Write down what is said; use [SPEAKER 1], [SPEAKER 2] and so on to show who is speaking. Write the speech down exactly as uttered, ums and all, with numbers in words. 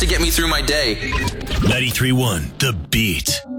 [SPEAKER 1] to get me through my day.
[SPEAKER 2] ninety-three point one, The Beat.